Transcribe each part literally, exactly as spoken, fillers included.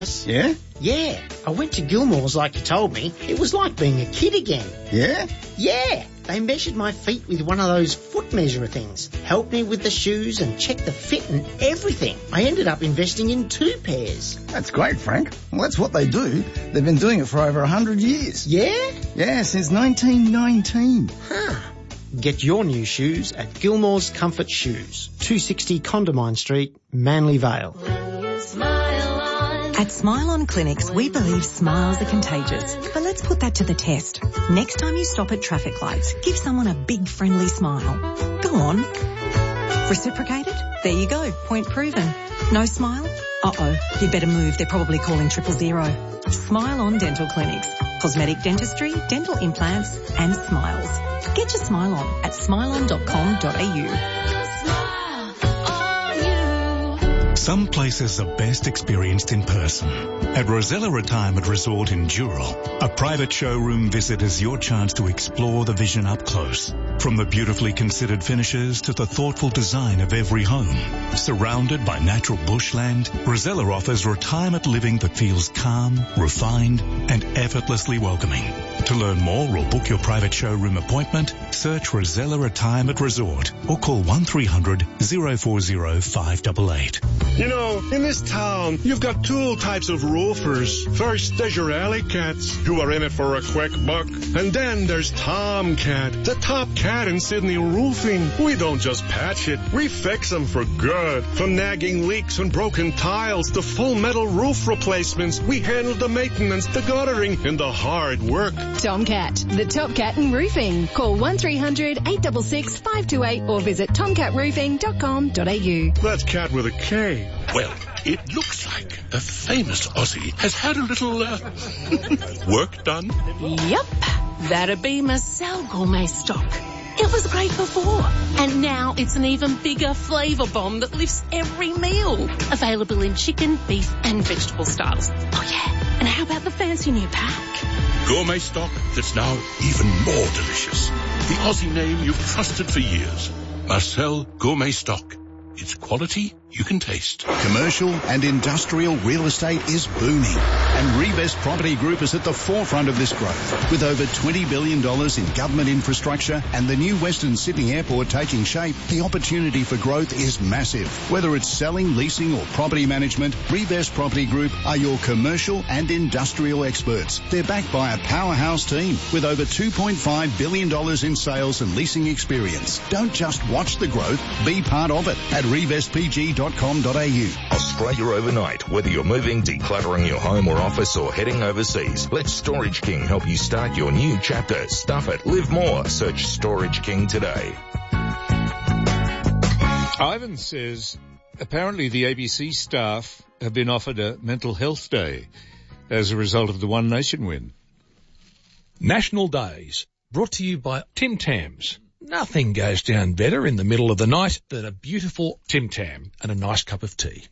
Yeah? Yeah, I went to Gilmore's like you told me. It was like being a kid again. Yeah? Yeah, they measured my feet with one of those foot measurer things, helped me with the shoes and checked the fit and everything. I ended up investing in two pairs. That's great, Frank. Well, that's what they do. They've been doing it for over a hundred years. Yeah? Yeah, since nineteen nineteen. Huh. Get your new shoes at Gilmore's Comfort Shoes, two sixty Condamine Street, Manly Vale. At Smile On Clinics, we believe smiles are contagious. But let's put that to the test. Next time you stop at traffic lights, give someone a big friendly smile. Go on. Reciprocated? There you go. Point proven. No smile? Uh-oh. You'd better move. They're probably calling triple zero. Smile On Dental Clinics. Cosmetic dentistry, dental implants and smiles. Get your smile on at smile on dot com dot a u. Some places are best experienced in person. At Rosella Retirement Resort in Dural, a private showroom visit is your chance to explore the vision up close. From the beautifully considered finishes to the thoughtful design of every home. Surrounded by natural bushland, Rosella offers retirement living that feels calm, refined, and effortlessly welcoming. To learn more or book your private showroom appointment, search Rosella Retirement Resort or call one three hundred, oh four oh, five eight eight. You know, in this town, you've got two types of roofers. First, there's your alley cats, who are in it for a quick buck. And then there's Tomcat, the top cat in Sydney roofing. We don't just patch it, we fix them for good. From nagging leaks and broken tiles to full metal roof replacements, we handle the maintenance, the guttering, and the hard work. Tomcat, the top cat in roofing. Call one three hundred, eight six six, five two eight or visit tomcat roofing dot com dot a u. That's cat with a K. Well, it looks like a famous Aussie has had a little uh, work done. Yep, that'd be Marcel Gourmet Stock. It was great before, and now it's an even bigger flavour bomb that lifts every meal. Available in chicken, beef and vegetable styles. Oh yeah, and how about the fancy new pack? Gourmet Stock that's now even more delicious. The Aussie name you've trusted for years. Marcel Gourmet Stock. It's quality you can taste. Commercial and industrial real estate is booming, and Revest Property Group is at the forefront of this growth. With over twenty billion dollars in government infrastructure and the new Western Sydney Airport taking shape, the opportunity for growth is massive. Whether it's selling, leasing or property management, Revest Property Group are your commercial and industrial experts. They're backed by a powerhouse team with over two point five billion dollars in sales and leasing experience. Don't just watch the growth, be part of it at revest p g dot com dot a u. Australia overnight. Whether you're moving, decluttering your home or office or heading overseas, let Storage King help you start your new chapter. Stuff it. Live more. Search Storage King today. Ivan says apparently the A B C staff have been offered a mental health day as a result of the One Nation win. National Days, brought to you by Tim Tams. Nothing goes down better in the middle of the night than a beautiful Tim Tam and a nice cup of tea.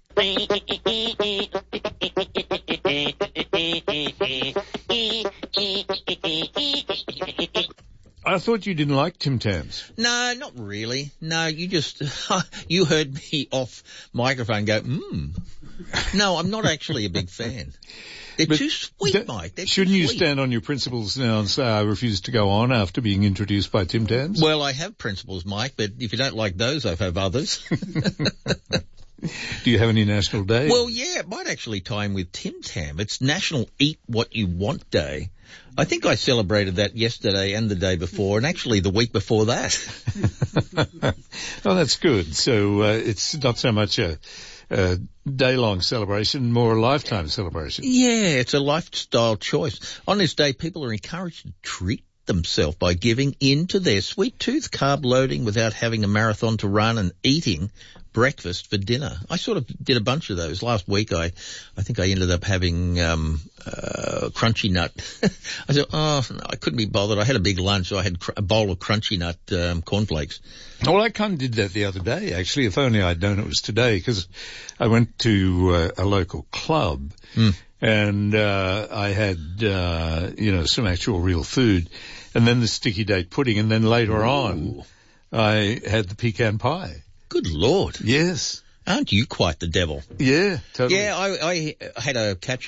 I thought you didn't like Tim Tams. No, not really. No, you just, you heard me off microphone go, mmm. No, I'm not actually a big fan. They're but too sweet, th- Mike. They're shouldn't too you sweet. stand on your principles now and say I refuse to go on after being introduced by Tim Tams? Well, I have principles, Mike, but if you don't like those, I have others. Do you have any national day? Well, yeah, it might actually tie in with Tim Tam. It's National Eat What You Want Day. I think I celebrated that yesterday and the day before, and actually the week before that. Oh, that's good. So uh, it's not so much a, a day-long celebration, more a lifetime celebration. Yeah, it's a lifestyle choice. On this day, people are encouraged to treat themselves by giving in to their sweet tooth, carb loading without having a marathon to run, and eating breakfast for dinner. I sort of did a bunch of those. Last week I, I think I ended up having, um, uh, Crunchy Nut. I said, oh, no, I couldn't be bothered. I had a big lunch, so I had cr- a bowl of Crunchy Nut, um, cornflakes. Well, I kind of did that the other day, actually, if only I'd known it was today, because I went to uh, a local club mm. and, uh, I had, uh, you know, some actual real food, and then the sticky date pudding, and then later Ooh. on I had the pecan pie. Good Lord. Yes. Aren't you quite the devil? Yeah, totally. Yeah, I, I had a catch